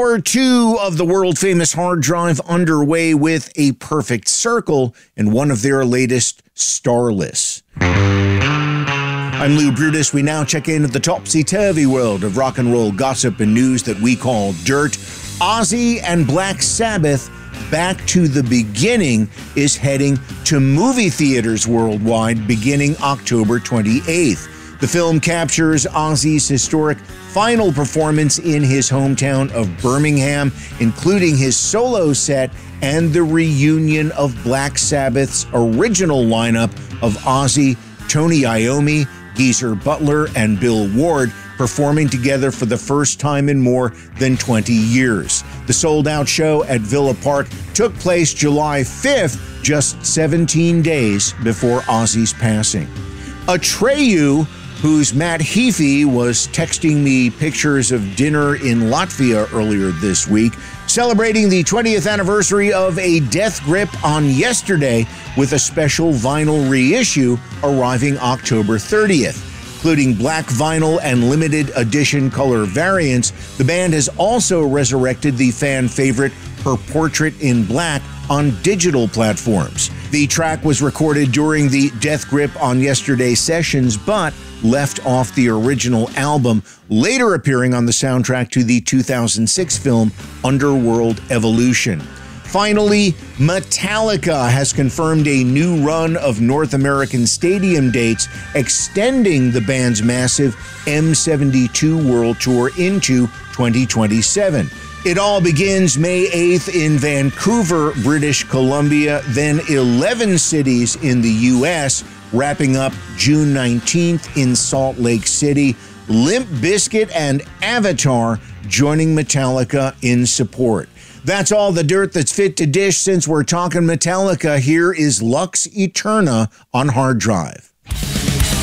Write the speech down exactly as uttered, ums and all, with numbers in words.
Hour two of the world-famous Hard Drive underway with A Perfect Circle and one of their latest, Starless. I'm Lou Brutus. We now check in at the topsy-turvy world of rock and roll gossip and news that we call dirt. Ozzy and Black Sabbath, Back to the Beginning, is heading to movie theaters worldwide beginning October twenty-eighth. The film captures Ozzy's historic final performance in his hometown of Birmingham, including his solo set and the reunion of Black Sabbath's original lineup of Ozzy, Tony Iommi, Geezer Butler, and Bill Ward performing together for the first time in more than twenty years. The sold-out show at Villa Park took place July fifth, just seventeen days before Ozzy's passing. Atreyu, whose Matt Heafy was texting me pictures of dinner in Latvia earlier this week, celebrating the twentieth anniversary of A Death Grip on yesterday with a special vinyl reissue arriving October thirtieth. Including black vinyl and limited edition color variants, the band has also resurrected the fan favorite Her Portrait in Black on digital platforms. The track was recorded during the Death Grip on Yesterday sessions, but left off the original album, later appearing on the soundtrack to the two thousand six film Underworld Evolution. Finally, Metallica has confirmed a new run of North American stadium dates, extending the band's massive M seventy-two World Tour into twenty twenty-seven. It all begins May eighth in Vancouver, British Columbia, then eleven cities in the U S, wrapping up June nineteenth in Salt Lake City. Limp Bizkit and Avatar joining Metallica in support. That's all the dirt that's fit to dish. Since we're talking Metallica, here is Lux Eterna on Hard Drive.